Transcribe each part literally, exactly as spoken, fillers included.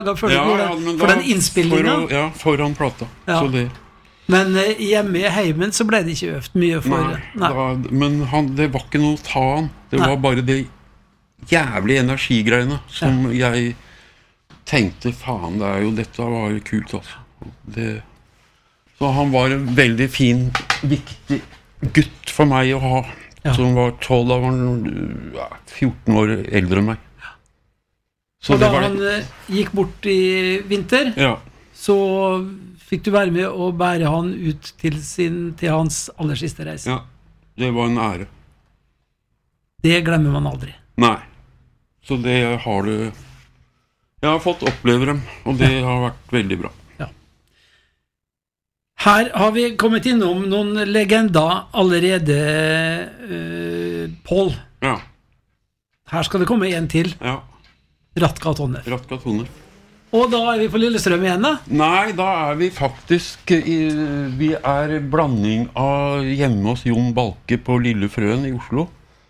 for, ja, for, ja, den, for den innspillingen. For, ja, foran plata. Ja. Så det. Men uh, hjemme i heimen så ble det ikke øvd mye for... Nei, nei. Da, men han, det var ikke noe å ta han. Det nei. Var bare det jævlig energigreiene som ja. Jeg tenkte, faen, det er jo, dette var jo kult, altså. Det... Så han var en veldig fin, viktig gutt for meg å ha, ja. Som var tolv, da var han ja, fjorten år eldre enn meg. Ja. Så og da han det. Gikk bort i vinter, ja. Så fikk du være med å bære han ut til, sin, til hans aller siste reise. Ja, det var en ære. Det glemmer man aldri. Nei, så det har du... Jeg har fått oppleve dem, og det ja. Har vært veldig bra. Her har vi kommet innom noen legender allerede, uh, Paul. Ja. Her skal det komme en til. Ja. Ratka Tonner. Ratka Tonner. Og da er vi på Lillestrøm igjen, da? Nei, da er vi faktisk i, vi er blanding av hjemme hos Jon Balke på Lille Frøen i Oslo.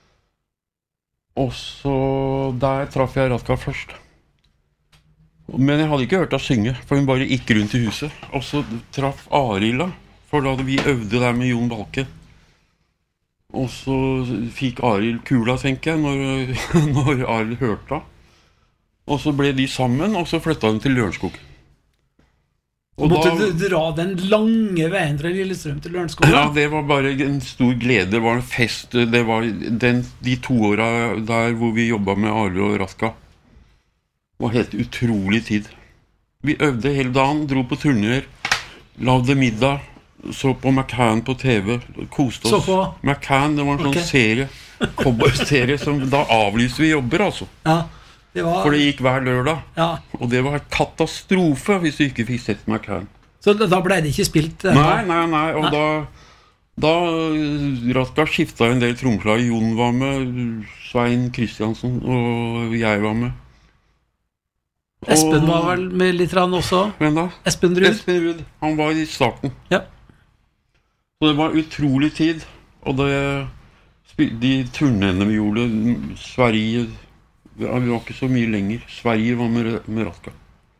Og så der traff jeg Ratka først. Men jeg hadde ikke hørt henne synge, for hun bare gikk rundt i huset. Og så traff Arild da, for da hadde vi øvde der med Jon Balke. Og så fikk Arild kula, tenker jeg, når, når Arild hørte henne. Og så ble de sammen, og så flyttet de til Lørenskog. Og måtte da, du dra den lange veien fra Lillestrøm til Lørenskog? Ja, det var bare en stor glede, det var en fest. Det var den, de to årene der hvor vi jobbet med Arild og Ratka. Det var helt utrolig tid. Vi øvde hele dagen, dro på turnéer, lagde middag, så på McCann på T V, koste oss. Så på? McCann, det var en sånn okay. serie, cowboy-serie, som da avlyste vi jobber, altså. Ja, det var... For det gikk hver lørdag. Ja. Og det var katastrofe hvis du ikke fikk sett McCann. Så da ble det ikke spilt? Uh, nei, nei, nei, og nei. da... Da Ratka skiftet en del tromslag. Jon var med, Svein Kristiansen, og jeg var med. Espen var vel med litt rann også. Hvem da? Espen Ruud. Espen Ruud, han var i starten. Ja. Så det var utrolig tid. Og det, de turnene vi gjorde, Sverige, ja, vi var ikke så mye lenger. Sverige var med, med Ratka.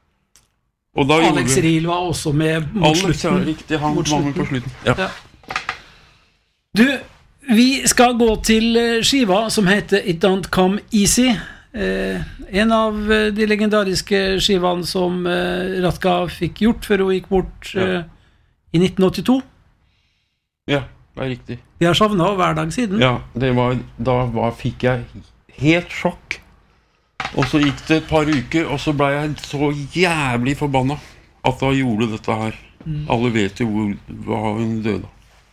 Alex vi, Riel var også med mot Alex, slutten. Ja, riktig, han var med på slutten. Ja. Ja. Du, vi skal gå til skiva som heter It Don't Come Easy. Eh, en av de legendariske skivene som eh, Ratka fikk gjort før hun gikk bort eh, ja. I nitten åttito. Ja, det er riktig. Vi har savnet hver dag siden. Ja, det var, da var, fikk jeg helt sjokk. Og så gikk det et par uker, og så ble jeg så jævlig forbannet at da gjorde dette her. Mm. Alle vet jo hvor, hva hun døde.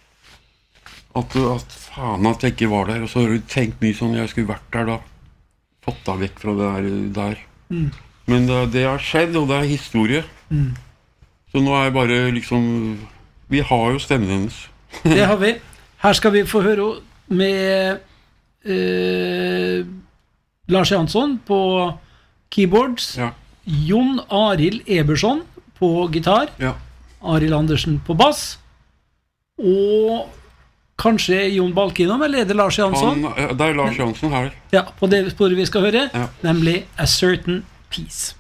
At, at faen at jeg ikke var der, og så har du tenkt mye sånn, jeg skulle vært der da. Fått deg vekk fra det der. der. Mm. Men det, det har skjedd, og det er historie. Mm. Så nå er jeg bare liksom... Vi har jo stemmen hennes. Det har vi. Her skal vi få høre med eh, Lars Jansson på keyboards, ja. Jon Arild Eberson på gitar, ja. Arild Andersen på bass, og... Kanskje Jon Balke innom, eller er det Lars Jansson? Han, det er Lars Jansson her. Ja, på det sporet vi skal høre, ja. Nemlig A Certain Peace.